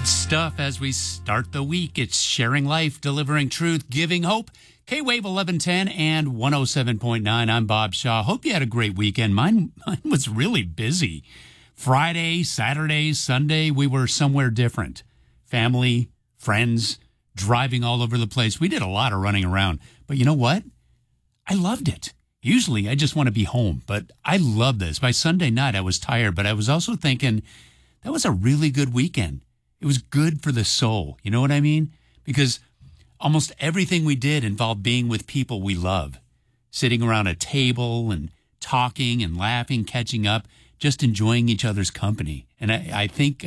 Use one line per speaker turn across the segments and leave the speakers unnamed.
Good stuff as we start the week. It's sharing life, delivering truth, giving hope. K-Wave 1110 and 107.9. I'm Bob Shaw. Hope you had a great weekend. Mine was really busy. Friday, Saturday, Sunday, we were somewhere different. Family, friends, driving all over the place. We did a lot of running around. But you know what? I loved it. Usually I just want to be home, but I love this. By Sunday night, I was tired, but I was also thinking that was a really good weekend. It was good for the soul. You know what I mean? Because almost everything we did involved being with people we love, sitting around a table and talking and laughing, catching up, just enjoying each other's company. And I think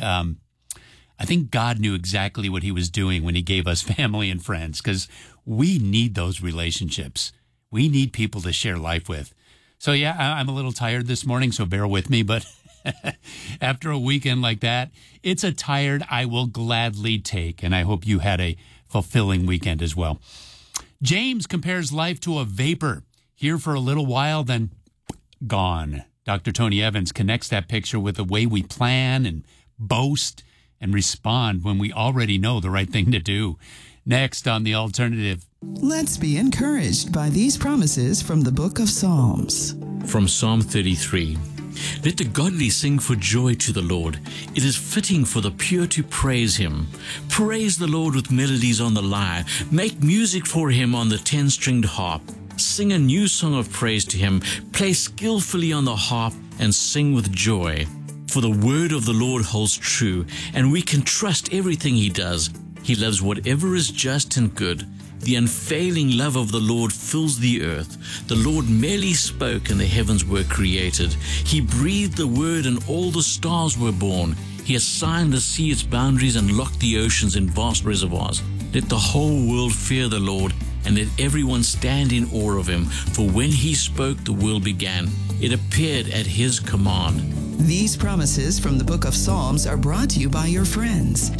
God knew exactly what he was doing when he gave us family and friends, because we need those relationships. We need people to share life with. So, yeah, I'm a little tired this morning, so bear with me. But after a weekend like that, it's a tired I will gladly take. And I hope you had a fulfilling weekend as well. James compares life to a vapor. Here for a little while, then gone. Dr. Tony Evans connects that picture with the way we plan and boast and respond when we already know the right thing to do. Next on The Alternative.
Let's be encouraged by these promises from the book of Psalms.
From Psalm 33. Let the godly sing for joy to the Lord. It is fitting for the pure to praise him. Praise the Lord with melodies on the lyre. Make music for him on the 10-stringed harp. Sing a new song of praise to him. Play skillfully on the harp and sing with joy. For the word of the Lord holds true, and we can trust everything he does. He loves whatever is just and good. The unfailing love of the Lord fills the earth. The Lord merely spoke, and the heavens were created. He breathed the word, and all the stars were born. He assigned the sea its boundaries and locked the oceans in vast reservoirs. Let the whole world fear the Lord, and let everyone stand in awe of him. For when he spoke, the world began. It appeared at his command.
These promises from the book of Psalms are brought to you by your friends.